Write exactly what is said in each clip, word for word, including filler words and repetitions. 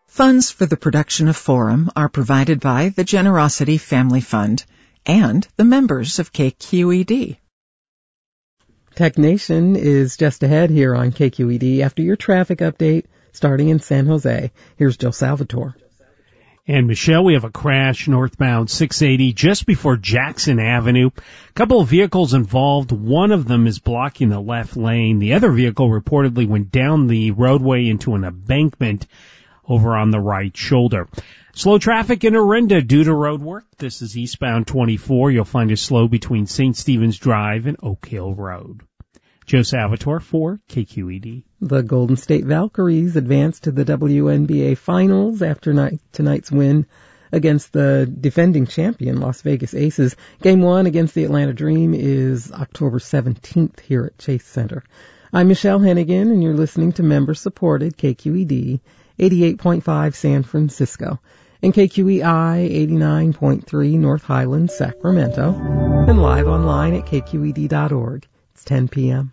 Funds for the production of Forum are provided by the Generosity Family Fund and the members of K Q E D. Tech Nation is just ahead here on K Q E D after your traffic update starting in San Jose. Here's Joe Salvatore. And Michelle, we have a crash northbound six eighty just before Jackson Avenue. A couple of vehicles involved. One of them is blocking the left lane. The other vehicle reportedly went down the roadway into an embankment over on the right shoulder. Slow traffic in Orinda due to road work. This is eastbound twenty-four. You'll find it slow between Saint Stephen's Drive and Oak Hill Road. Joe Salvatore for K Q E D. The Golden State Valkyries advanced to the W N B A Finals after night, tonight's win against the defending champion Las Vegas Aces. Game one against the Atlanta Dream is October seventeenth here at Chase Center. I'm Michelle Hennigan, and you're listening to member-supported K Q E D, eighty-eight point five San Francisco, and K Q E I eighty-nine point three North Highlands, Sacramento, and live online at K Q E D dot org. It's ten p.m.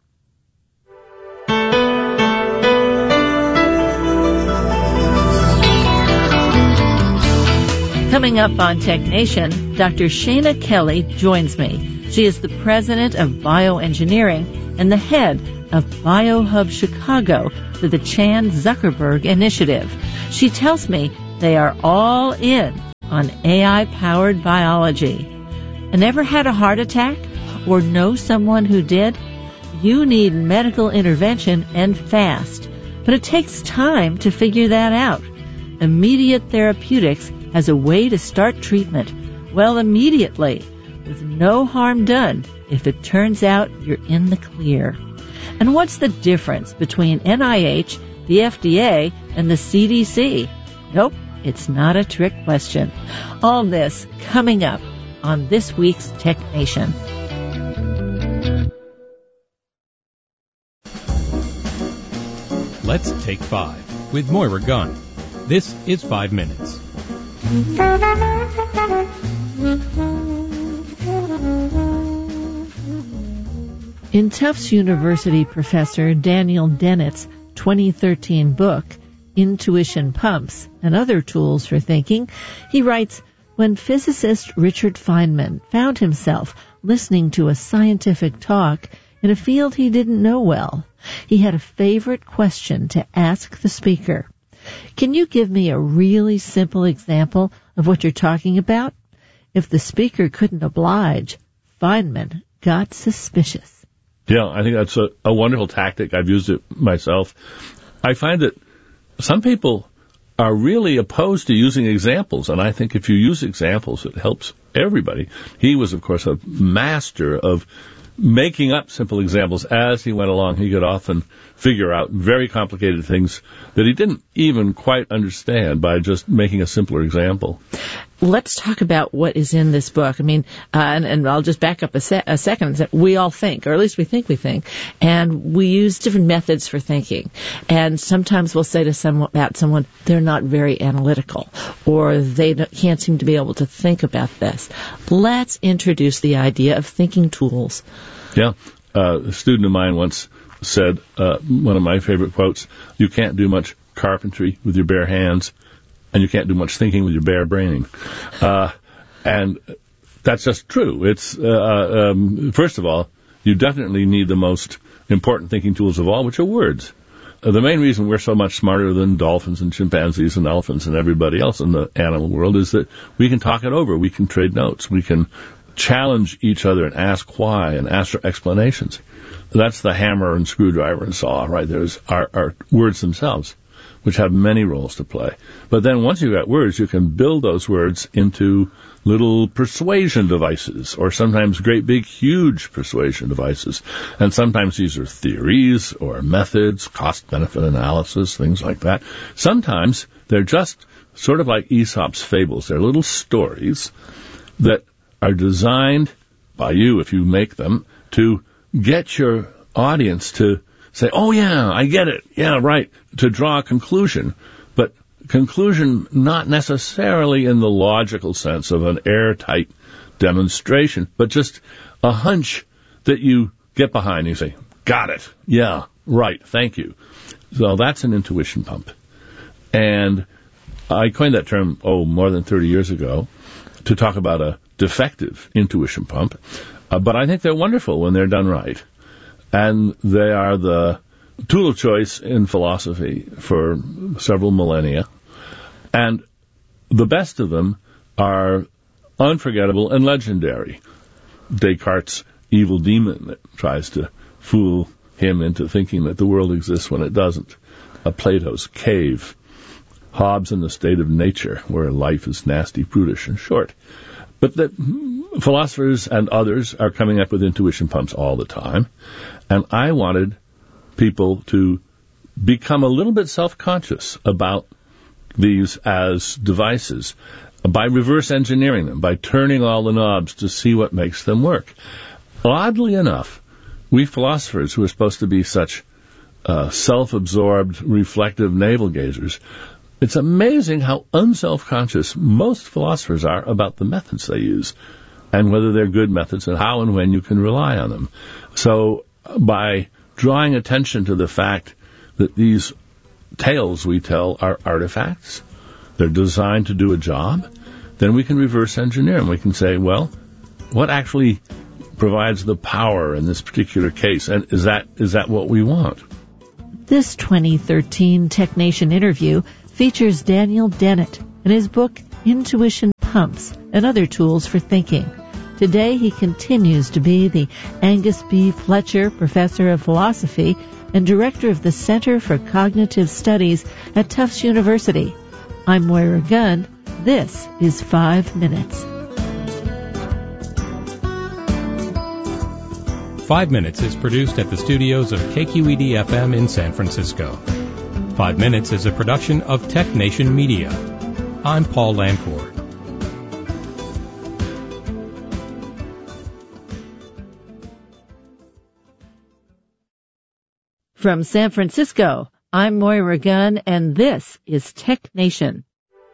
Coming up on Tech Nation, Doctor Shana Kelly joins me. She is the president of bioengineering and the head of BioHub Chicago for the Chan Zuckerberg Initiative. She tells me they are all in on A I-powered biology. And ever had a heart attack or know someone who did? You need medical intervention and fast. But it takes time to figure that out. Immediate Therapeutics has a way to start treatment, well, immediately, with no harm done if it turns out you're in the clear. And what's the difference between N I H, the F D A, and the C D C? Nope, it's not a trick question. All this coming up on this week's Tech Nation. Let's take five with Moira Gunn. This is Five Minutes. In Tufts University professor Daniel Dennett's twenty thirteen book, Intuition Pumps and Other Tools for Thinking, he writes, when physicist Richard Feynman found himself listening to a scientific talk in a field he didn't know well, he had a favorite question to ask the speaker. Can you give me a really simple example of what you're talking about? If the speaker couldn't oblige, Feynman got suspicious. Yeah, I think that's a, a wonderful tactic. I've used it myself. I find that some people are really opposed to using examples, and I think if you use examples, it helps everybody. He was, of course, a master of making up simple examples as he went along. He could often figure out very complicated things that he didn't even quite understand by just making a simpler example. Let's talk about what is in this book. I mean, uh, and, and I'll just back up a, se- a second. We all think, or at least we think we think, and we use different methods for thinking. And sometimes we'll say to someone, about someone, they're not very analytical, or they can't seem to be able to think about this. Let's introduce the idea of thinking tools. Yeah. Uh, a student of mine once said, uh, one of my favorite quotes, you can't do much carpentry with your bare hands, and you can't do much thinking with your bare braining. Uh, and that's just true. It's, uh, um, first of all, you definitely need the most important thinking tools of all, which are words. Uh, the main reason we're so much smarter than dolphins and chimpanzees and elephants and everybody else in the animal world is that we can talk it over. We can trade notes. We can challenge each other and ask why and ask for explanations. That's the hammer and screwdriver and saw right there is our, our words themselves, which have many roles to play. But then once you've got words, you can build those words into little persuasion devices, or sometimes great big huge persuasion devices. And sometimes these are theories or methods, cost-benefit analysis, things like that. Sometimes they're just sort of like Aesop's fables. They're little stories that are designed by you, if you make them, to get your audience to say, oh, yeah, I get it. Yeah, right. To draw a conclusion. But conclusion not necessarily in the logical sense of an airtight demonstration, but just a hunch that you get behind. You say, got it. Yeah, right. Thank you. So that's an intuition pump. And I coined that term, oh, more than thirty years ago, to talk about a defective intuition pump. Uh, but I think they're wonderful when they're done right. And they are the tool of choice in philosophy for several millennia. And the best of them are unforgettable and legendary. Descartes' evil demon that tries to fool him into thinking that the world exists when it doesn't. A Plato's cave. Hobbes in the state of nature, where life is nasty, brutish, and short. But that philosophers and others are coming up with intuition pumps all the time. And I wanted people to become a little bit self-conscious about these as devices by reverse engineering them, by turning all the knobs to see what makes them work. Oddly enough, we philosophers who are supposed to be such uh, self-absorbed, reflective navel-gazers, it's amazing how unself-conscious most philosophers are about the methods they use and whether they're good methods and how and when you can rely on them. So by drawing attention to the fact that these tales we tell are artifacts, they're designed to do a job, then we can reverse engineer them. We can say, well, what actually provides the power in this particular case? And is that is that what we want? This twenty thirteen TechNation interview features Daniel Dennett and his book Intuition Pumps and Other Tools for Thinking. Today he continues to be the Angus B. Fletcher Professor of Philosophy and Director of the Center for Cognitive Studies at Tufts University. I'm Moira Gunn. This is Five Minutes. Five Minutes is produced at the studios of K Q E D F M in San Francisco. Five Minutes is a production of TechNation Media. I'm Paul Lancourt. From San Francisco, I'm Moira Gunn, and this is TechNation.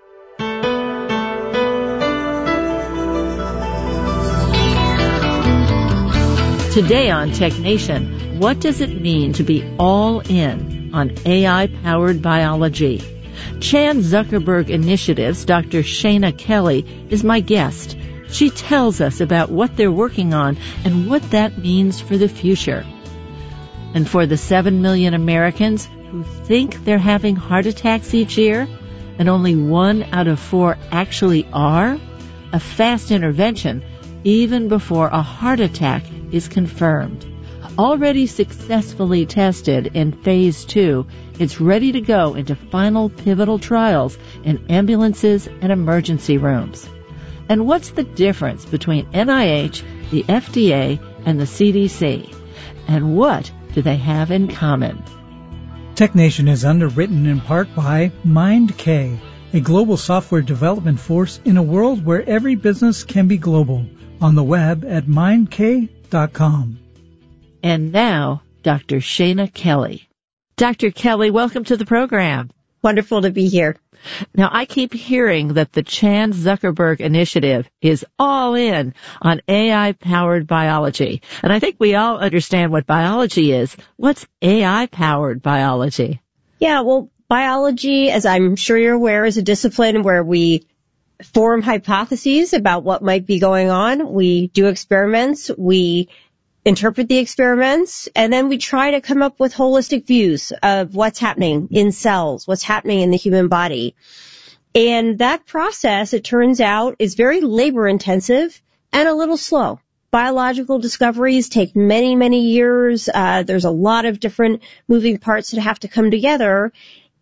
Today on TechNation, what does it mean to be all in on A I-powered biology? Chan Zuckerberg Initiative's Doctor Shana Kelly is my guest. She tells us about what they're working on and what that means for the future. And for the seven million Americans who think they're having heart attacks each year, and only one out of four actually are, a fast intervention, even before a heart attack is confirmed. Already successfully tested in phase two, it's ready to go into final pivotal trials in ambulances and emergency rooms. And what's the difference between N I H, the F D A, and the C D C? And what do they have in common? TechNation is underwritten in part by MindK, a global software development force in a world where every business can be global. On the web at mind k dot com. And now, Doctor Shana Kelly. Doctor Kelly, welcome to the program. Wonderful to be here. Now, I keep hearing that the Chan Zuckerberg Initiative is all in on A I-powered biology. And I think we all understand what biology is. What's A I-powered biology? Yeah, well, biology, as I'm sure you're aware, is a discipline where we form hypotheses about what might be going on. We do experiments. We interpret the experiments, and then we try to come up with holistic views of what's happening in cells, what's happening in the human body. And that process, it turns out, is very labor-intensive and a little slow. Biological discoveries take many, many years. Uh, there's a lot of different moving parts that have to come together.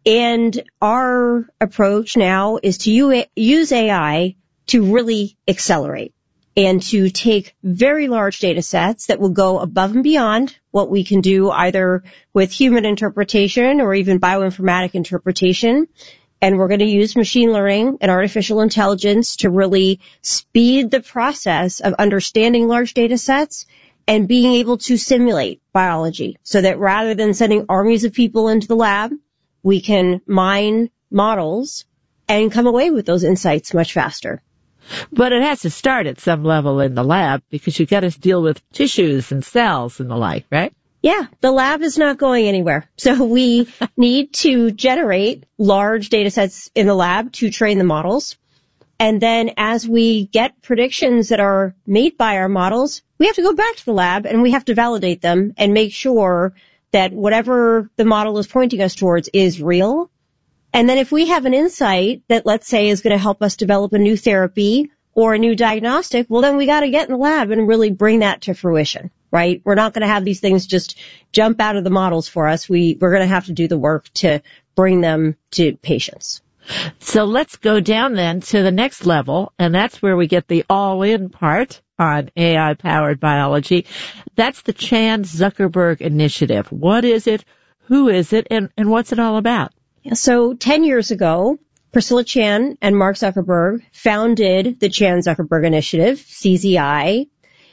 And our approach now is to use A I to really accelerate and to take very large data sets that will go above and beyond what we can do either with human interpretation or even bioinformatic interpretation. And we're going to use machine learning and artificial intelligence to really speed the process of understanding large data sets and being able to simulate biology so that rather than sending armies of people into the lab, we can mine models and come away with those insights much faster. But it has to start at some level in the lab because you've got to deal with tissues and cells and the like, right? Yeah, the lab is not going anywhere. So we need to generate large data sets in the lab to train the models. And then as we get predictions that are made by our models, we have to go back to the lab and we have to validate them and make sure that whatever the model is pointing us towards is real. And then if we have an insight that, let's say, is going to help us develop a new therapy or a new diagnostic, well, then we got to get in the lab and really bring that to fruition, right? We're not going to have these things just jump out of the models for us. We, we're going to have to do the work to bring them to patients. So let's go down then to the next level, and that's where we get the all-in part on A I-powered biology. That's the Chan Zuckerberg Initiative. What is it? Who is it? And, and what's it all about? So ten years ago, Priscilla Chan and Mark Zuckerberg founded the Chan Zuckerberg Initiative, C Z I,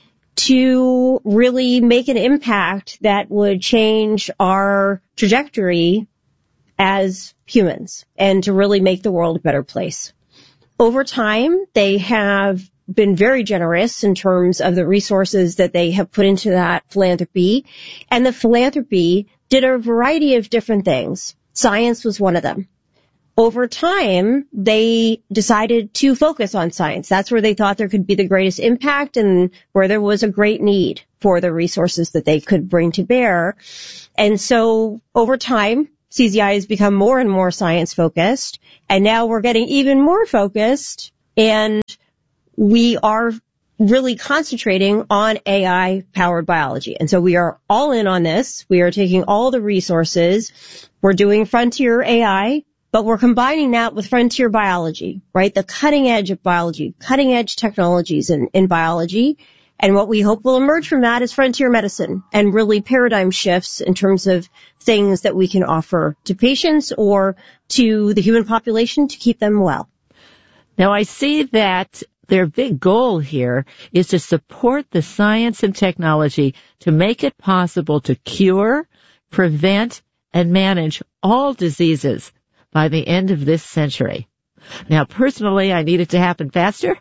to really make an impact that would change our trajectory as humans and to really make the world a better place. Over time, they have been very generous in terms of the resources that they have put into that philanthropy. And the philanthropy did a variety of different things. Science was one of them. Over time, they decided to focus on science. That's where they thought there could be the greatest impact and where there was a great need for the resources that they could bring to bear. And so over time, C Z I has become more and more science-focused, and now we're getting even more focused, and we are really concentrating on A I-powered biology. And so we are all in on this. We are taking all the resources. We're doing frontier A I, but we're combining that with frontier biology, right? The cutting edge of biology, cutting edge technologies in, in biology. And what we hope will emerge from that is frontier medicine and really paradigm shifts in terms of things that we can offer to patients or to the human population to keep them well. Now, I see that their big goal here is to support the science and technology to make it possible to cure, prevent, and manage all diseases by the end of this century. Now, personally, I need it to happen faster.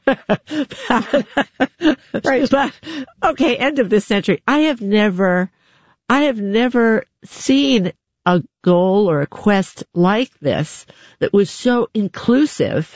Right. But, okay, end of this century. I have never, I have never seen a goal or a quest like this that was so inclusive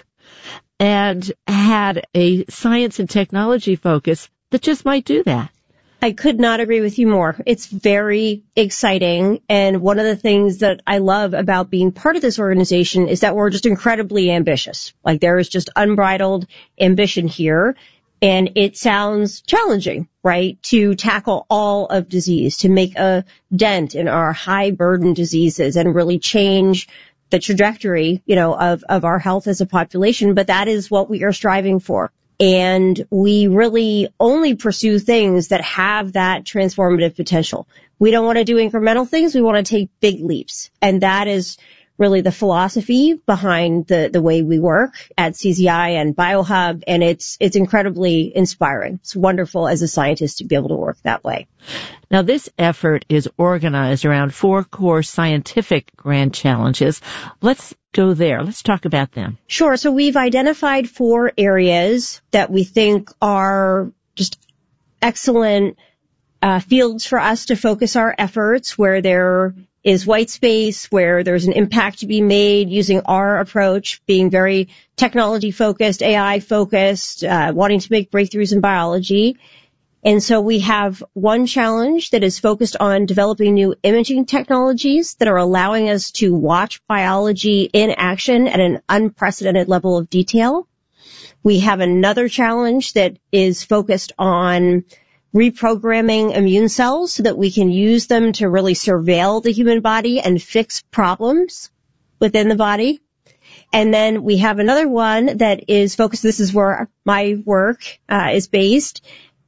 and had a science and technology focus that just might do that. I could not agree with you more. It's very exciting. And one of the things that I love about being part of this organization is that we're just incredibly ambitious. Like there is just unbridled ambition here. And it sounds challenging, right, to tackle all of disease, to make a dent in our high burden diseases and really change the trajectory, you know, of, of our health as a population. But that is what we are striving for. And we really only pursue things that have that transformative potential. We don't want to do incremental things. We want to take big leaps. And that is really the philosophy behind the, the way we work at C Z I and BioHub. And it's, it's incredibly inspiring. It's wonderful as a scientist to be able to work that way. Now, this effort is organized around four core scientific grand challenges. Let's go there. Let's talk about them. Sure. So we've identified four areas that we think are just excellent uh, fields for us to focus our efforts, where there is white space, where there's an impact to be made using our approach, being very technology focused, A I focused, uh, wanting to make breakthroughs in biology. And so we have one challenge that is focused on developing new imaging technologies that are allowing us to watch biology in action at an unprecedented level of detail. We have another challenge that is focused on reprogramming immune cells so that we can use them to really surveil the human body and fix problems within the body. And then we have another one that is focused, this is where my work uh, is based.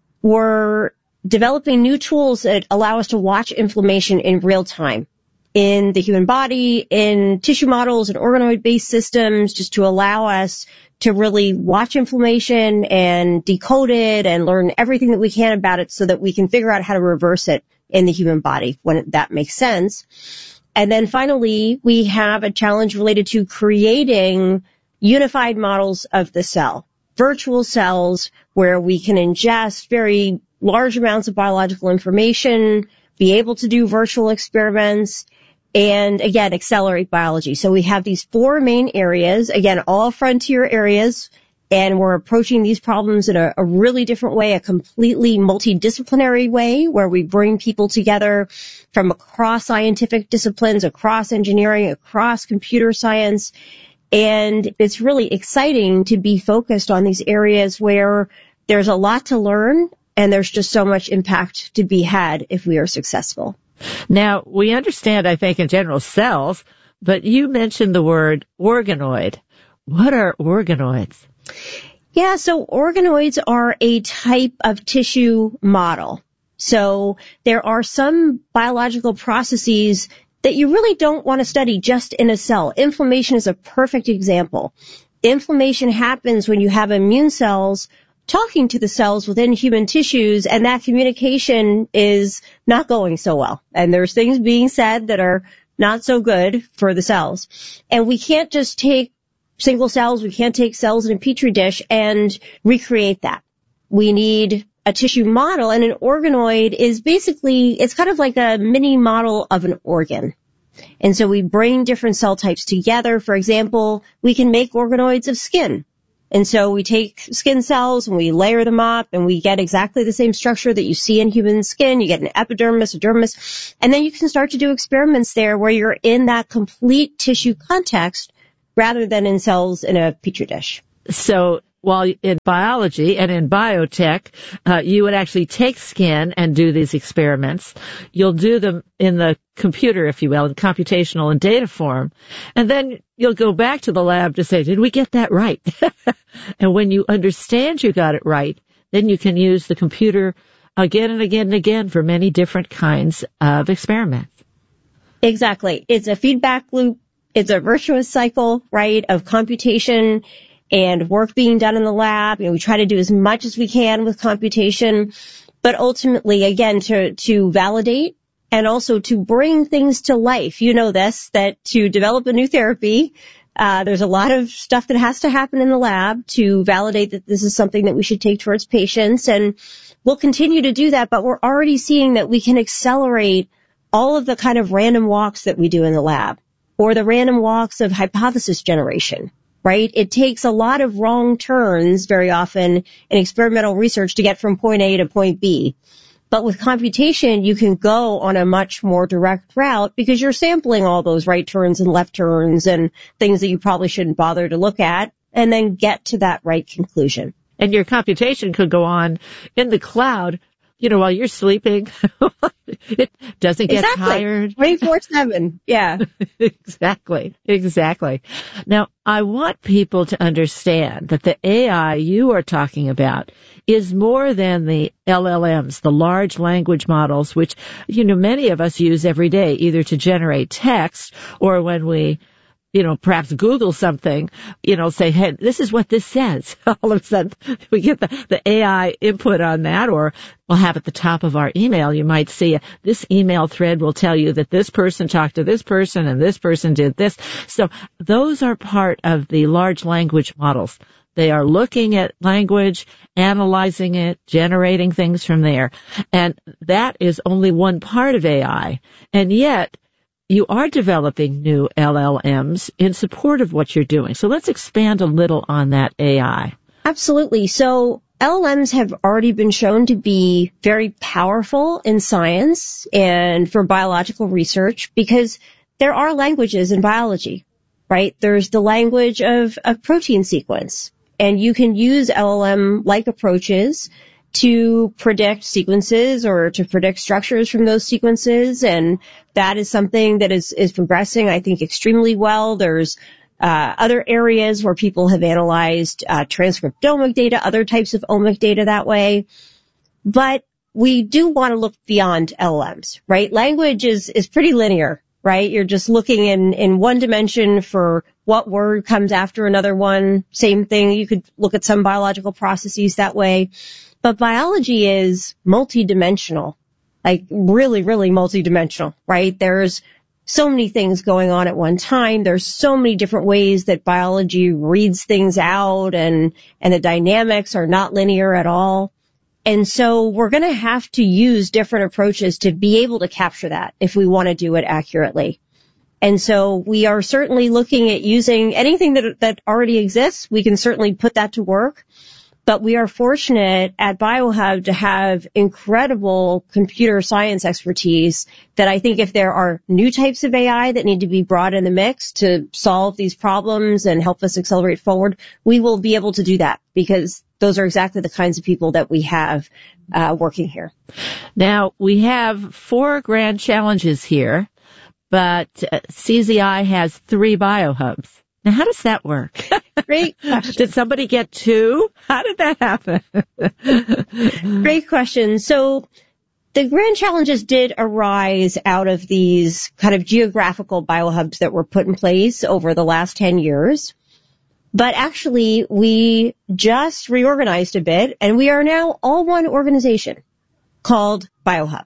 We're developing new tools that allow us to watch inflammation in real time in the human body, in tissue models and organoid-based systems, just to allow us to really watch inflammation and decode it and learn everything that we can about it so that we can figure out how to reverse it in the human body when that makes sense. And then finally, we have a challenge related to creating unified models of the cell, virtual cells where we can ingest very large amounts of biological information be able to do virtual experiments, and again, accelerate biology. So we have these four main areas, again, all frontier areas, and we're approaching these problems in a, a really different way, a completely multidisciplinary way, where we bring people together from across scientific disciplines, across engineering, across computer science. And it's really exciting to be focused on these areas where there's a lot to learn, and there's just so much impact to be had if we are successful. Now, we understand, I think, in general, cells, but you mentioned the word organoid. What are organoids? Yeah, so organoids are a type of tissue model. So there are some biological processes that you really don't want to study just in a cell. Inflammation is a perfect example. Inflammation happens when you have immune cells talking to the cells within human tissues, and that communication is not going so well. And there's things being said that are not so good for the cells. And we can't just take single cells, we can't take cells in a petri dish and recreate that. We need a tissue model, and an organoid is basically, it's kind of like a mini model of an organ. And so we bring different cell types together. For example, we can make organoids of skin. And so we take skin cells and we layer them up, and we get exactly the same structure that you see in human skin. You get an epidermis, a dermis, and then you can start to do experiments there where you're in that complete tissue context rather than in cells in a petri dish. So while in biology and in biotech, uh, you would actually take skin and do these experiments. You'll do them in the computer, if you will, in computational and data form. And then you'll go back to the lab to say, did we get that right? And when you understand you got it right, then you can use the computer again and again and again for many different kinds of experiments. Exactly. It's a feedback loop. It's a virtuous cycle, right, of computation and work being done in the lab. You know, we try to do as much as we can with computation, but ultimately, again, to, to validate and also to bring things to life. You know this, that to develop a new therapy, uh, there's a lot of stuff that has to happen in the lab to validate that this is something that we should take towards patients. And we'll continue to do that, but we're already seeing that we can accelerate all of the kind of random walks that we do in the lab, or the random walks of hypothesis generation, right? It takes a lot of wrong turns very often in experimental research to get from point A to point B. But with computation, you can go on a much more direct route because you're sampling all those right turns and left turns and things that you probably shouldn't bother to look at, and then get to that right conclusion. And your computation could go on in the cloud, you know, while you're sleeping. It doesn't get exactly. tired. twenty-four seven. Yeah. Exactly. Exactly. Now, I want people to understand that the A I you are talking about is more than the L L Ms, the large language models, which, you know, many of us use every day, either to generate text or when we, you know, perhaps Google something, you know, say, hey, this is what this says. All of a sudden, we get the, the A I input on that, or we'll have at the top of our email, you might see uh, this email thread will tell you that this person talked to this person and this person did this. So those are part of the large language models. They are looking at language, analyzing it, generating things from there. And that is only one part of A I. And yet, you are developing new L L Ms in support of what you're doing. So let's expand a little on that A I. Absolutely. So L L Ms have already been shown to be very powerful in science and for biological research because there are languages in biology, right? There's the language of a protein sequence, and you can use L L M-like approaches to predict sequences or to predict structures from those sequences. And that is something that is, is progressing, I think, extremely well. There's uh, other areas where people have analyzed uh, transcriptomic data, other types of omic data that way. But we do want to look beyond L L Ms, right? Language is, is pretty linear, right? You're just looking in, in one dimension for what word comes after another one. Same thing. You could look at some biological processes that way. But biology is multidimensional, like really, really multidimensional, right? There's so many things going on at one time. There's so many different ways that biology reads things out, and, and the dynamics are not linear at all. And so we're going to have to use different approaches to be able to capture that if we want to do it accurately. And so we are certainly looking at using anything that that already exists. We can certainly put that to work. But we are fortunate at BioHub to have incredible computer science expertise that I think if there are new types of A I that need to be brought in the mix to solve these problems and help us accelerate forward, we will be able to do that because those are exactly the kinds of people that we have uh, working here. Now, we have four grand challenges here, but uh, C Z I has three BioHubs. Now, how does that work? Great question. Did somebody get two? How did that happen? Great question. So the grand challenges did arise out of these kind of geographical biohubs that were put in place over the last ten years. But actually, we just reorganized a bit, and we are now all one organization called BioHub.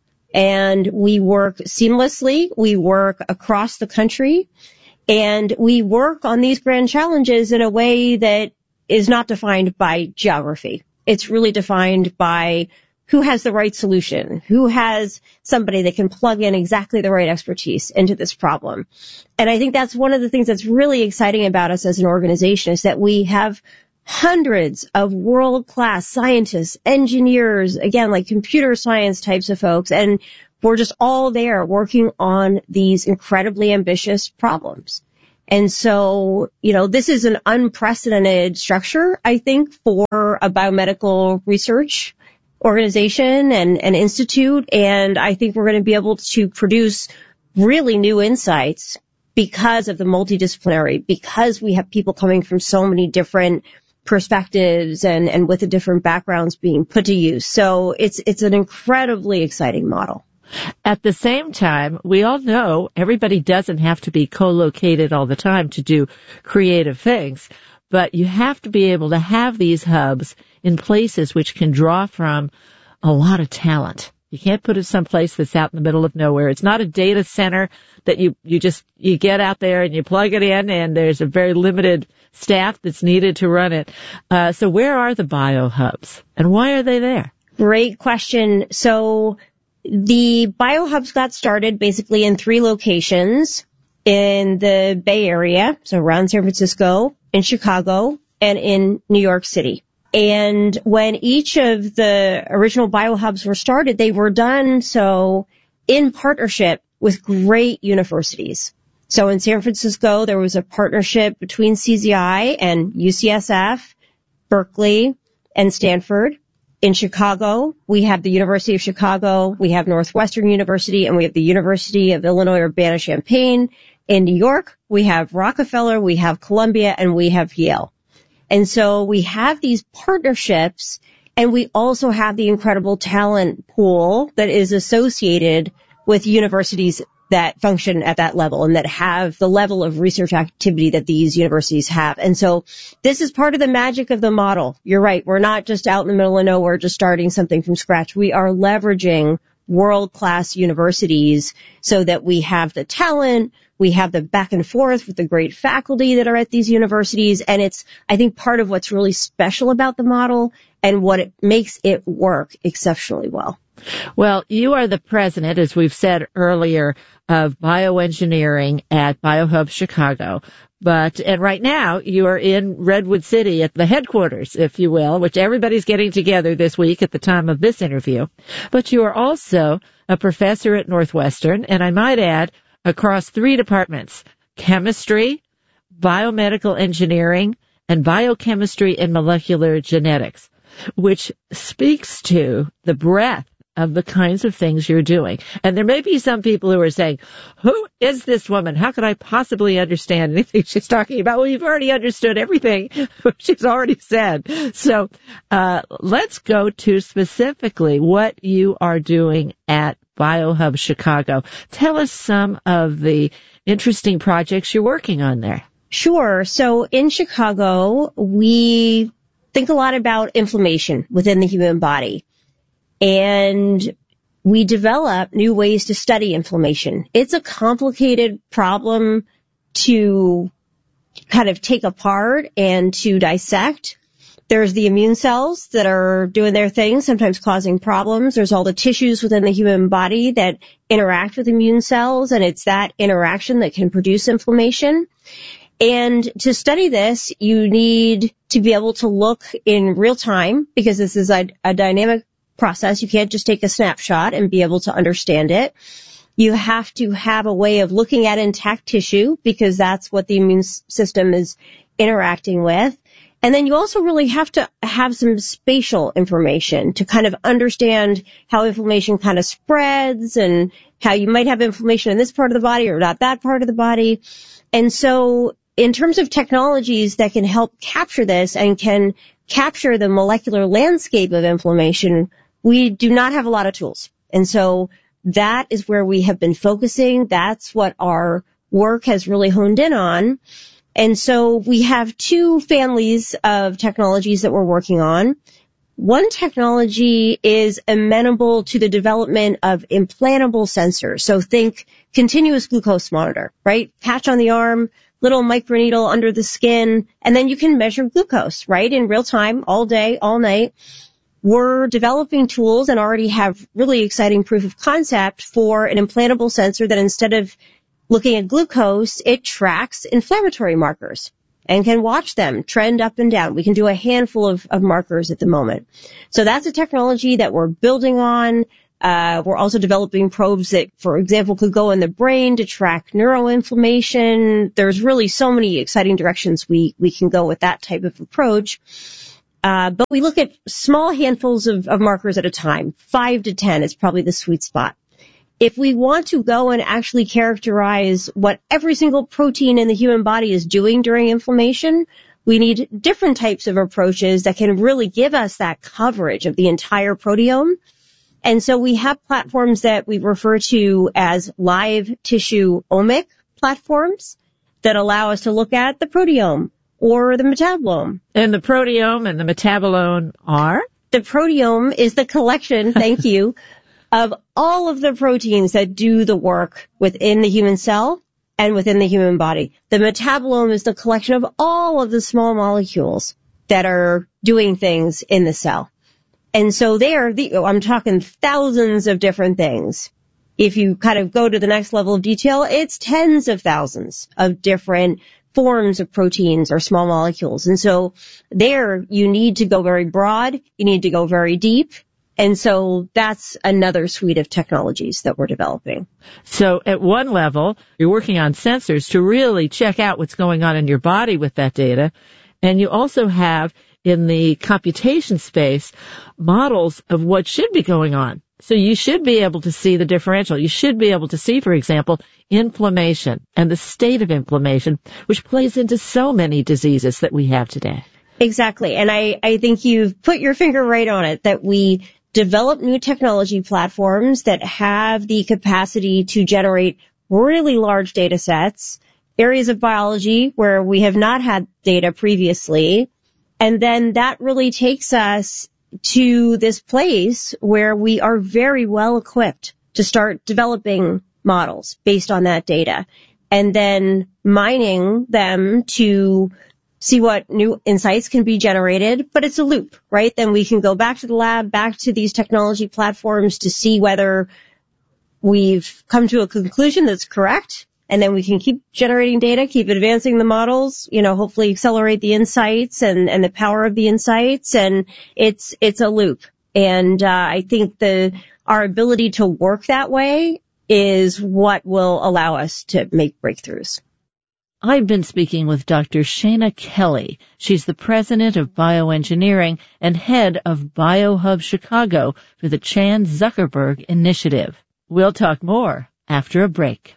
And we work seamlessly. We work across the country. And we work on these grand challenges in a way that is not defined by geography. It's really defined by who has the right solution, who has somebody that can plug in exactly the right expertise into this problem. And I think that's one of the things that's really exciting about us as an organization is that we have hundreds of world-class scientists, engineers, again, like computer science types of folks, and we're just all there working on these incredibly ambitious problems. And so, you know, this is an unprecedented structure, I think, for a biomedical research organization and an institute. And I think we're going to be able to produce really new insights because of the multidisciplinary, because we have people coming from so many different perspectives and, and with the different backgrounds being put to use. So it's, it's an incredibly exciting model. At the same time, we all know everybody doesn't have to be co-located all the time to do creative things, but you have to be able to have these hubs in places which can draw from a lot of talent. You can't put it someplace that's out in the middle of nowhere. It's not a data center that you, you just, you get out there and you plug it in and there's a very limited staff that's needed to run it. Uh, so where are the BioHubs and why are they there? Great question. So the BioHubs got started basically in three locations in the Bay Area, so around San Francisco, in Chicago, and in New York City. And when each of the original BioHubs were started, they were done so in partnership with great universities. So in San Francisco, there was a partnership between C Z I and U C S F, Berkeley, and Stanford. In Chicago, we have the University of Chicago, we have Northwestern University, and we have the University of Illinois Urbana-Champaign. In New York, we have Rockefeller, we have Columbia, and we have Yale. And so we have these partnerships, and we also have the incredible talent pool that is associated with universities that function at that level and that have the level of research activity that these universities have. And so this is part of the magic of the model. You're right. We're not just out in the middle of nowhere just starting something from scratch. We are leveraging world-class universities so that we have the talent, we have the back and forth with the great faculty that are at these universities. And it's, I think, part of what's really special about the model and what it makes it work exceptionally well. Well, you are the president, as we've said earlier, of bioengineering at BioHub Chicago. But, and right now, you are in Redwood City at the headquarters, if you will, which everybody's getting together this week at the time of this interview. But you are also a professor at Northwestern, and I might add, across three departments, chemistry, biomedical engineering, and biochemistry and molecular genetics, which speaks to the breadth of the kinds of things you're doing. And there may be some people who are saying, who is this woman? How could I possibly understand anything she's talking about? Well, you've already understood everything she's already said. So uh let's go to specifically what you are doing at BioHub Chicago. Tell us some of the interesting projects you're working on there. Sure. So in Chicago, we think a lot about inflammation within the human body. And we develop new ways to study inflammation. It's a complicated problem to kind of take apart and to dissect, There's the immune cells that are doing their thing, sometimes causing problems. There's all the tissues within the human body that interact with immune cells, and it's that interaction that can produce inflammation. And to study this, you need to be able to look in real time, because this is a, a dynamic process. You can't just take a snapshot and be able to understand it. You have to have a way of looking at intact tissue, because that's what the immune system is interacting with. And then you also really have to have some spatial information to kind of understand how inflammation kind of spreads and how you might have inflammation in this part of the body or not that part of the body. And so in terms of technologies that can help capture this and can capture the molecular landscape of inflammation, we do not have a lot of tools. And so that is where we have been focusing. That's what our work has really honed in on. And so we have two families of technologies that we're working on. One technology is amenable to the development of implantable sensors. So think continuous glucose monitor, right? Patch on the arm, little microneedle under the skin, and then you can measure glucose, right? In real time, all day, all night. We're developing tools and already have really exciting proof of concept for an implantable sensor that instead of looking at glucose, it tracks inflammatory markers and can watch them trend up and down. We can do a handful of, of markers at the moment. So that's a technology that we're building on. Uh, we're also developing probes that, for example, could go in the brain to track neuroinflammation. There's really so many exciting directions we, we can go with that type of approach. Uh, but we look at small handfuls of, of markers at a time. Five to ten is probably the sweet spot. If we want to go and actually characterize what every single protein in the human body is doing during inflammation, we need different types of approaches that can really give us that coverage of the entire proteome. And so we have platforms that we refer to as live tissue omic platforms that allow us to look at the proteome or the metabolome. And the proteome and the metabolome are? The proteome is the collection, thank you, of all of the proteins that do the work within the human cell and within the human body. The metabolome is the collection of all of the small molecules that are doing things in the cell. And so there, the, I'm talking thousands of different things. If you kind of go to the next level of detail, it's tens of thousands of different forms of proteins or small molecules. And so there, you need to go very broad. You need to go very deep. And so that's another suite of technologies that we're developing. So at one level, you're working on sensors to really check out what's going on in your body with that data. And you also have, in the computation space, models of what should be going on. So you should be able to see the differential. You should be able to see, for example, inflammation and the state of inflammation, which plays into so many diseases that we have today. Exactly. And I, I think you've put your finger right on it, that we develop new technology platforms that have the capacity to generate really large data sets, areas of biology where we have not had data previously. And then that really takes us to this place where we are very well equipped to start developing models based on that data and then mining them to see what new insights can be generated, but it's a loop, right? Then we can go back to the lab, back to these technology platforms to see whether we've come to a conclusion that's correct, and then we can keep generating data, keep advancing the models, you know, hopefully accelerate the insights and, and the power of the insights, and it's, it's a loop. And, uh, I think the, our ability to work that way is what will allow us to make breakthroughs. I've been speaking with Doctor Shana Kelly. She's the president of bioengineering and head of BioHub Chicago for the Chan Zuckerberg Initiative. We'll talk more after a break.